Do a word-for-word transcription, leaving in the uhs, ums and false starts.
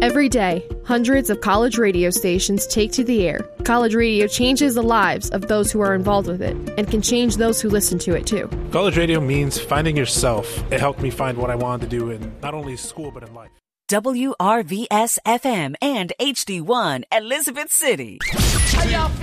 Every day, hundreds of college radio stations take to the air. College radio changes the lives of those who are involved with it and can change those who listen to it too. College radio means finding yourself. It helped me find what I wanted to do in not only school but in life. W R V S F M and H D one, Elizabeth City. How y'all